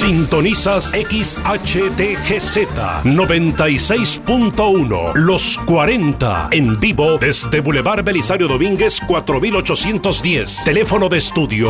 Sintonizas XHTGZ 96.1 Los 40 en vivo desde Boulevard Belisario Domínguez 4810. Teléfono de estudio